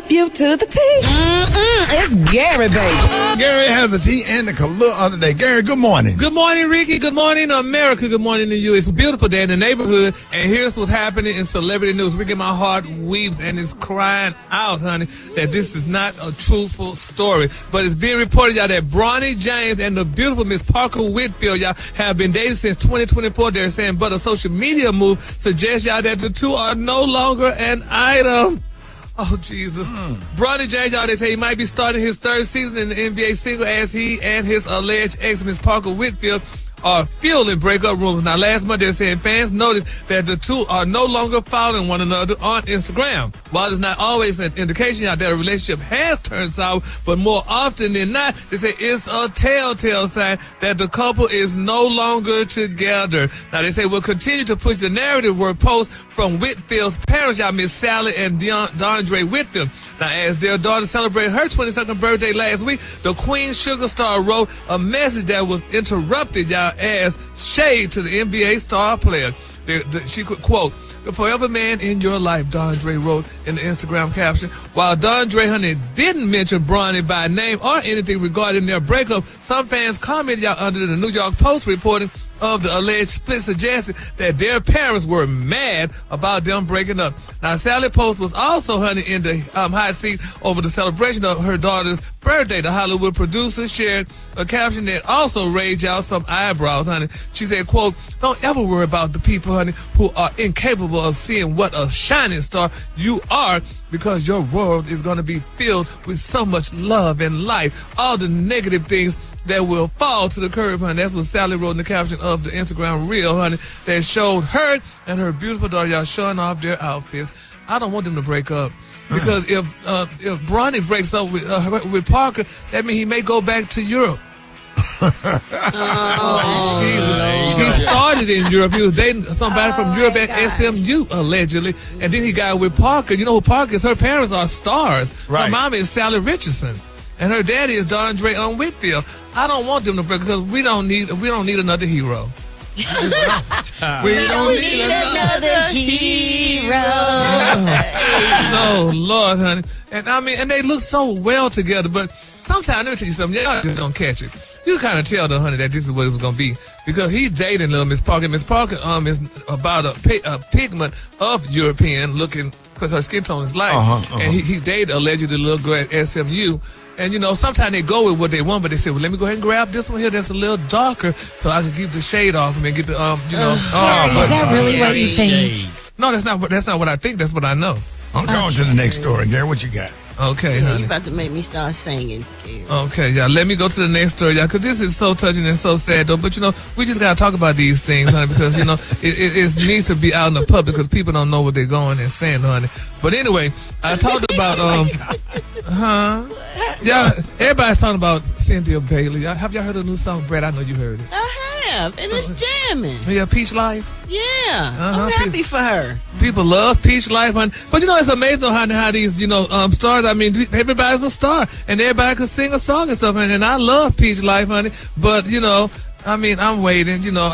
F you to the T. It's Gary, baby. Gary has a T and the other day. Gary, good morning. Good morning, Ricky. Good morning, America. Good morning to you. It's a beautiful day in the neighborhood, and here's what's happening in celebrity news. Ricky, my heart weeps and is crying out, honey, that this is not a truthful story. But it's being reported, y'all, that Bronny James and the beautiful Miss Parker Whitfield, y'all, have been dating since 2024. They're saying, but a social media move suggests, y'all, that the two are no longer an item. Oh, Jesus. Bronny James, y'all, they say he might be starting his third season in the NBA single as he and his alleged ex, Miss Parker Whitfield, are fueling breakup rumors. Now, last month, they're saying fans noticed that the two are no longer following one another on Instagram. While it's not always an indication out that a relationship has turned sour, but more often than not, they say it's a telltale sign that the couple is no longer together. Now, they say we'll continue to push the narrative where posts from Whitfield's parents, y'all, Miss Sally and DeAndre Whitfield. Now, as their daughter celebrated her 22nd birthday last week, the Queen Sugar Star wrote a message that was interrupted, y'all, as shade to the NBA star player. She could quote, "The forever man in your life," DeAndre wrote in the Instagram caption. While DeAndre, honey, didn't mention Bronny by name or anything regarding their breakup, some fans commented out under the New York Post reporting of the alleged split suggested that their parents were mad about them breaking up. Now, Sally Post was also, honey, in the hot seat over the celebration of her daughter's birthday. The Hollywood producer shared a caption that also raised out some eyebrows, honey. She said, quote, "Don't ever worry about the people, honey, who are incapable of seeing what a shining star you are, because your world is going to be filled with so much love and light. All the negative things that will fall to the curb, honey." That's what Sally wrote in the caption of the Instagram reel, honey, that showed her and her beautiful daughter, y'all, showing off their outfits. I don't want them to break up. Because if Bronny breaks up with Parker, that means he may go back to Europe. He started in Europe. He was dating somebody from Europe at SMU, allegedly. And then he got with Parker. You know who Parker is? Her parents are stars. Right. Her mom is Sally Richardson. And her daddy is DeAndre Whitfield. I don't want them to break because we don't need another hero. We don't need another hero. No, Lord, honey. And I mean, and they look so well together, but sometimes, let me tell you something, y'all just don't catch it. You kind of tell the honey that this is what it was going to be, because he's dating little Miss Parker. Miss Parker is about a pigment of European looking, because her skin tone is light. And he dated allegedly a little girl at SMU. And, you know, sometimes they go with what they want, but they say, well, let me go ahead and grab this one here that's a little darker so I can keep the shade off and get the, you know. Is that really what you think? No, that's not what I think. That's what I know. I'm going to the next story. Gary, what you got? Okay, honey. You about to make me start singing, Gary. Okay, y'all. Let me go to the next story, y'all, because this is so touching and so sad, though. But, you know, we just got to talk about these things, honey, because, you know, it needs to be out in the public because people don't know what they're going and saying, honey. But anyway, I talked about, y'all, everybody's talking about Cynthia Bailey. Have y'all heard of the new song, Brett? I know you heard it. I have, and it's jamming. Yeah, Peach Life. Yeah, I'm happy for her. People love Peach Life, honey. But, you know, it's amazing how these, you know, stars, I mean, everybody's a star, and everybody can sing a song and stuff, and I love Peach Life, honey. But, you know, I mean, I'm waiting, you know.